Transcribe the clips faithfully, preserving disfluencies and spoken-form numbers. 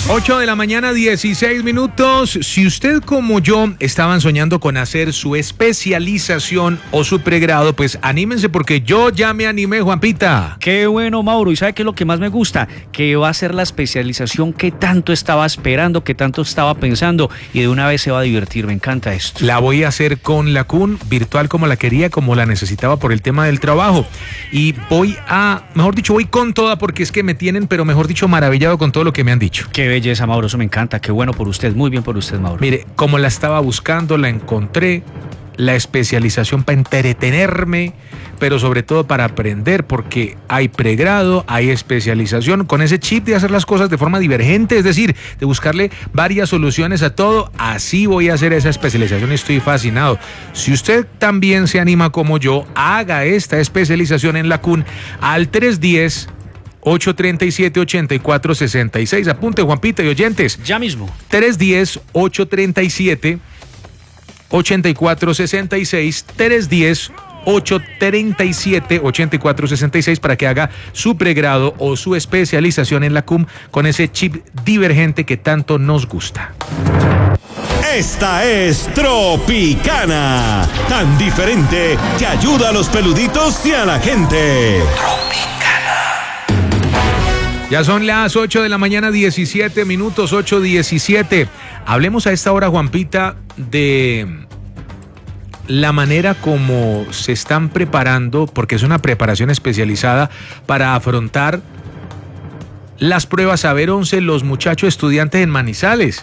ocho de la mañana, dieciséis minutos. Si usted como yo estaban soñando con hacer su especialización o su pregrado, pues anímense porque yo ya me animé, Juanpita. Qué bueno, Mauro. ¿Y sabe qué es lo que más me gusta? Que va a ser la especialización que tanto estaba esperando, que tanto estaba pensando y de una vez se va a divertir. Me encanta esto. La voy a hacer con la C U N, virtual como la quería, como la necesitaba por el tema del trabajo. Y voy a, mejor dicho, voy con toda porque es que me tienen, pero mejor dicho, maravillado con todo lo que me han dicho. Qué belleza, Mauro, eso me encanta, qué bueno por usted, muy bien por usted, Mauro. Mire, como la estaba buscando, la encontré, la especialización para entretenerme, pero sobre todo para aprender, porque hay pregrado, hay especialización, con ese chip de hacer las cosas de forma divergente, es decir, de buscarle varias soluciones a todo. Así voy a hacer esa especialización y estoy fascinado. Si usted también se anima como yo, haga esta especialización en la C U N al tres diez, ocho treinta y siete, ochenta y cuatro sesenta y seis. Apunte, Juanpita y oyentes. Ya mismo. tres diez, ocho treinta y siete, ochenta y cuatro sesenta y seis. tres diez, ocho treinta y siete, ochenta y cuatro sesenta y seis para que haga su pregrado o su especialización en la C U M con ese chip divergente que tanto nos gusta. Esta es Tropicana, tan diferente que ayuda a los peluditos y a la gente. Ya son las ocho de la mañana, diecisiete minutos, ocho diecisiete. Hablemos a esta hora, Juanpita, de la manera como se están preparando, porque es una preparación especializada para afrontar las pruebas Saber once los muchachos estudiantes en Manizales.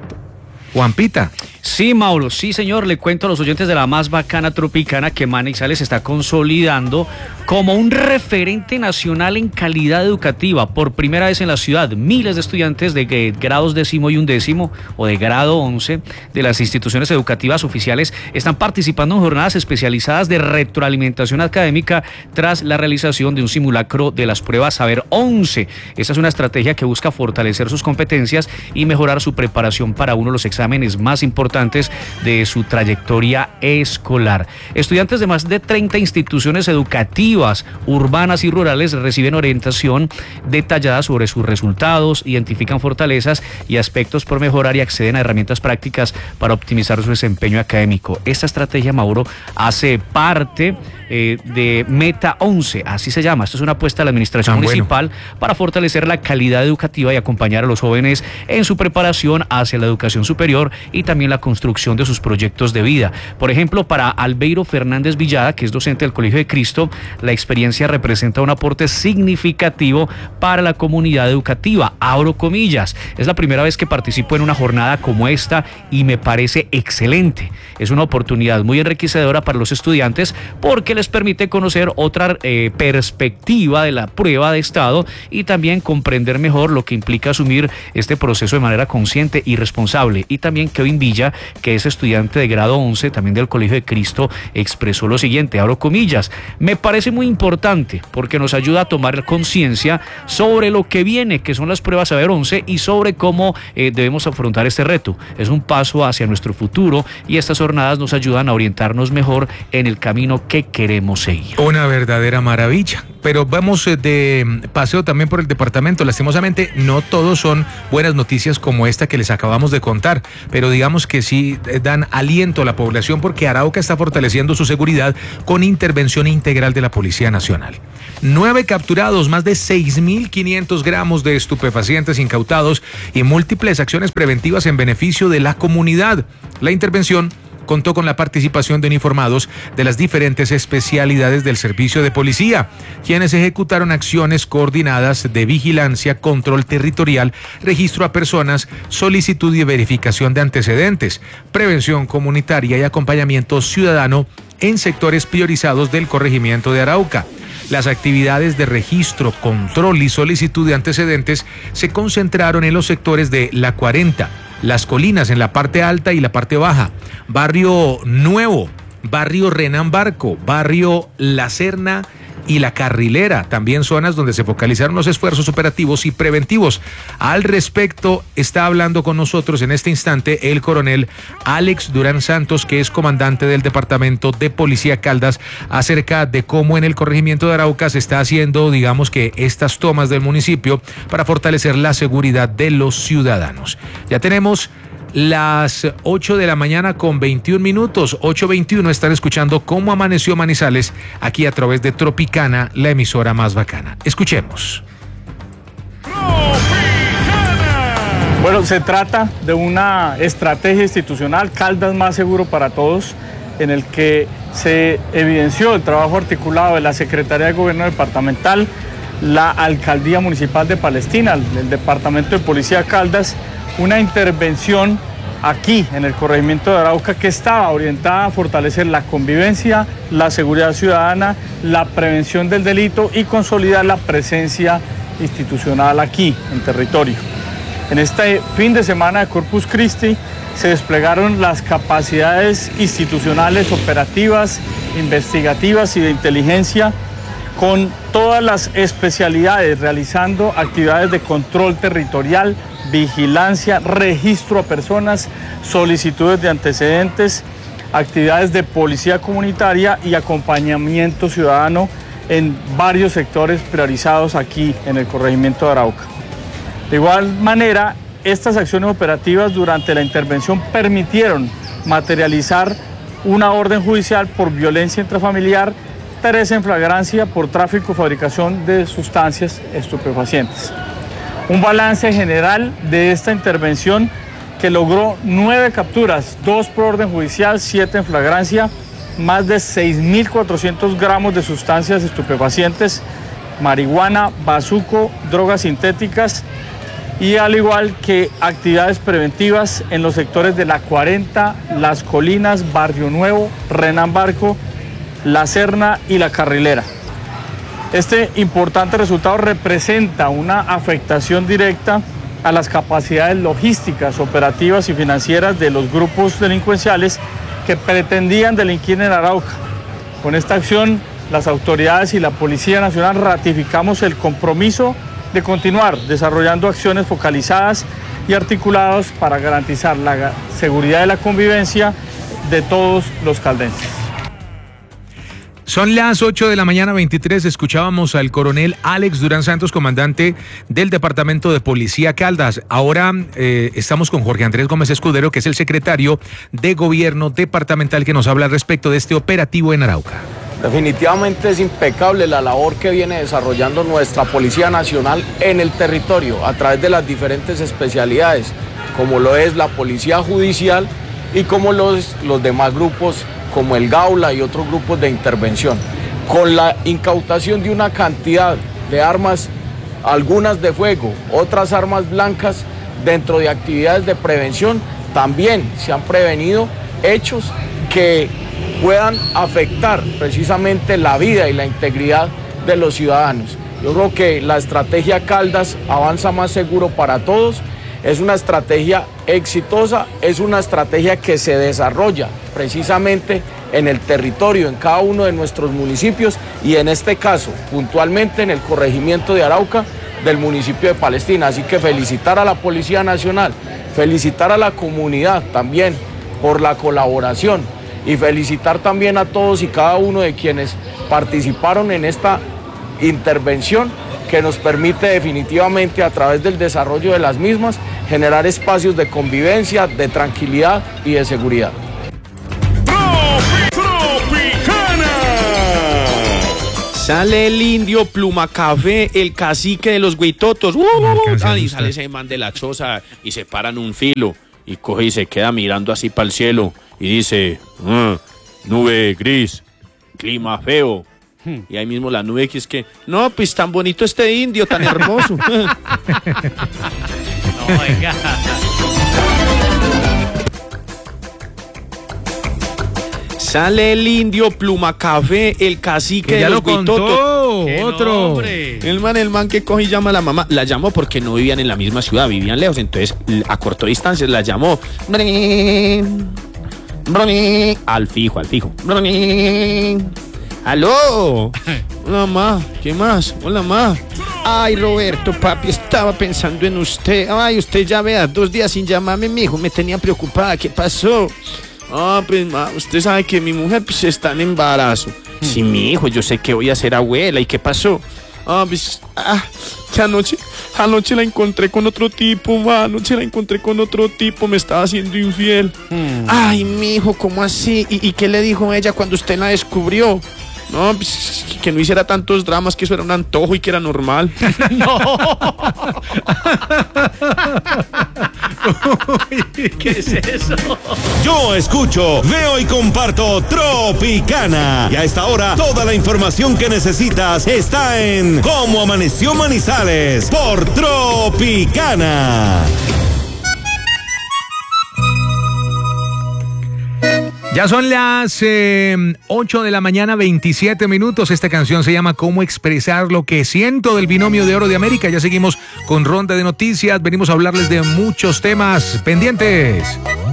Juanpita. Sí, Mauro, sí, señor, le cuento a los oyentes de la más bacana Tropicana que Manizales se está consolidando como un referente nacional en calidad educativa. Por primera vez en la ciudad, miles de estudiantes de grados décimo y undécimo o de grado once de las instituciones educativas oficiales están participando en jornadas especializadas de retroalimentación académica tras la realización de un simulacro de las pruebas Saber once. Esta es una estrategia que busca fortalecer sus competencias y mejorar su preparación para uno de los exámenes más importantes de su trayectoria escolar. Estudiantes de más de treinta instituciones educativas, urbanas y rurales reciben orientación detallada sobre sus resultados, identifican fortalezas y aspectos por mejorar y acceden a herramientas prácticas para optimizar su desempeño académico. Esta estrategia, Mauro, hace parte eh, de Meta once, así se llama. Esto es una apuesta de la administración ah, municipal bueno. para fortalecer la calidad educativa y acompañar a los jóvenes en su preparación hacia la educación superior y también la construcción de sus proyectos de vida. Por ejemplo, para Albeiro Fernández Villada, que es docente del Colegio de Cristo, la experiencia representa un aporte significativo para la comunidad educativa. Abro comillas. Es la primera vez que participo en una jornada como esta y me parece excelente. Es una oportunidad muy enriquecedora para los estudiantes porque les permite conocer otra eh, perspectiva de la prueba de estado y también comprender mejor lo que implica asumir este proceso de manera consciente y responsable. Y también Kevin Villa, que es estudiante de grado once, también del Colegio de Cristo, expresó lo siguiente, abro comillas: me parece muy importante porque nos ayuda a tomar conciencia sobre lo que viene, que son las pruebas Saber once, y sobre cómo eh, debemos afrontar este reto. Es un paso hacia nuestro futuro y estas jornadas nos ayudan a orientarnos mejor en el camino que queremos seguir. Una verdadera maravilla. Pero vamos de paseo también por el departamento. Lastimosamente, no todos son buenas noticias como esta que les acabamos de contar, pero digamos que sí dan aliento a la población porque Arauca está fortaleciendo su seguridad con intervención integral de la Policía Nacional. Nueve capturados, más de seis mil quinientos gramos de estupefacientes incautados y múltiples acciones preventivas en beneficio de la comunidad. La intervención contó con la participación de uniformados de las diferentes especialidades del servicio de policía, quienes ejecutaron acciones coordinadas de vigilancia, control territorial, registro a personas, solicitud y verificación de antecedentes, prevención comunitaria y acompañamiento ciudadano en sectores priorizados del corregimiento de Arauca. Las actividades de registro, control y solicitud de antecedentes se concentraron en los sectores de La cuarenta, Las Colinas en la parte alta y la parte baja, Barrio Nuevo, Barrio Renán Barco, Barrio La Serna y La Carrilera, también zonas donde se focalizaron los esfuerzos operativos y preventivos. Al respecto, está hablando con nosotros en este instante el coronel Alex Durán Santos, que es comandante del Departamento de Policía Caldas, acerca de cómo en el corregimiento de Arauca se está haciendo, digamos que estas tomas del municipio para fortalecer la seguridad de los ciudadanos. Ya tenemos las ocho de la mañana con veintiún minutos, ocho veintiuno, están escuchando Cómo Amaneció Manizales aquí a través de Tropicana, la emisora más bacana. Escuchemos. Bueno, se trata de una estrategia institucional, Caldas Más Seguro para Todos, en el que se evidenció el trabajo articulado de la Secretaría de Gobierno Departamental, la Alcaldía Municipal de Palestina, el Departamento de Policía Caldas, una intervención aquí en el corregimiento de Arauca que estaba orientada a fortalecer la convivencia, la seguridad ciudadana, la prevención del delito y consolidar la presencia institucional aquí en territorio. En este fin de semana de Corpus Christi se desplegaron las capacidades institucionales, operativas, investigativas y de inteligencia con todas las especialidades, realizando actividades de control territorial, vigilancia, registro a personas, solicitudes de antecedentes, actividades de policía comunitaria y acompañamiento ciudadano en varios sectores priorizados aquí en el corregimiento de Arauca. De igual manera, estas acciones operativas durante la intervención permitieron materializar una orden judicial por violencia intrafamiliar, tres en flagrancia por tráfico y fabricación de sustancias estupefacientes. Un balance general de esta intervención que logró nueve capturas, dos por orden judicial, siete en flagrancia, más de seis mil cuatrocientos gramos de sustancias estupefacientes, marihuana, bazuco, drogas sintéticas y al igual que actividades preventivas en los sectores de La cuarenta, Las Colinas, Barrio Nuevo, Renan Barco, La Serna y La Carrilera. Este importante resultado representa una afectación directa a las capacidades logísticas, operativas y financieras de los grupos delincuenciales que pretendían delinquir en Arauca. Con esta acción, las autoridades y la Policía Nacional ratificamos el compromiso de continuar desarrollando acciones focalizadas y articuladas para garantizar la seguridad de la convivencia de todos los caldenses. Son las ocho de la mañana veintitrés, escuchábamos al coronel Alex Durán Santos, comandante del Departamento de Policía Caldas. Ahora eh, estamos con Jorge Andrés Gómez Escudero, que es el secretario de Gobierno Departamental, que nos habla al respecto de este operativo en Arauca. Definitivamente es impecable la labor que viene desarrollando nuestra Policía Nacional en el territorio a través de las diferentes especialidades, como lo es la Policía Judicial y como los, los demás grupos como el Gaula y otros grupos de intervención, con la incautación de una cantidad de armas, algunas de fuego, otras armas blancas. Dentro de actividades de prevención también se han prevenido hechos que puedan afectar precisamente la vida y la integridad de los ciudadanos. Yo creo que la estrategia Caldas Avanza Más Seguro para Todos es una estrategia exitosa, es una estrategia que se desarrolla precisamente en el territorio, en cada uno de nuestros municipios y en este caso, puntualmente en el corregimiento de Arauca del municipio de Palestina. Así que felicitar a la Policía Nacional, felicitar a la comunidad también por la colaboración y felicitar también a todos y cada uno de quienes participaron en esta intervención que nos permite definitivamente a través del desarrollo de las mismas generar espacios de convivencia, de tranquilidad y de seguridad. Sale el indio Pluma Café, el cacique de los güitotos. Uh, uh, y sale ese man de la choza y se para en un filo y coge y se queda mirando así para el cielo y dice, uh, nube gris, clima feo. Hmm. Y ahí mismo la nube que es que, no, pues tan bonito este indio, tan hermoso. No, venga. Sale el indio Pluma Café, el cacique que de ya los lo contó, otro. El man, el man que coge y llama a la mamá. La llamó porque no vivían en la misma ciudad, vivían lejos. Entonces, acortó distancias, la llamó. Al fijo, al fijo. ¡Aló! Hola, ma. ¿Qué más? Hola, ma. Ay, Roberto, papi, estaba pensando en usted. Ay, usted ya vea, dos días sin llamarme, mijo. Me tenía preocupada. ¿Qué pasó? Ah, pues, ma, usted sabe que mi mujer pues, está en embarazo. Hmm. Sí, mi hijo, yo sé que voy a ser abuela. ¿Y qué pasó? Ah, pues, ah, que anoche, anoche la encontré con otro tipo, ma. Anoche la encontré con otro tipo. Me estaba haciendo infiel. Hmm. Ay, mi hijo, ¿cómo así? ¿Y, ¿Y qué le dijo ella cuando usted la descubrió? No, pues, que no hiciera tantos dramas, que eso era un antojo y que era normal. No. Uy, ¿qué es eso? Yo escucho, veo y comparto Tropicana. Y a esta hora, toda la información que necesitas está en Cómo Amaneció Manizales por Tropicana. Ya son las eh, ocho de la mañana, veintisiete minutos. Esta canción se llama Cómo expresar lo que siento, del Binomio de Oro de América. Ya seguimos con ronda de noticias. Venimos a hablarles de muchos temas pendientes.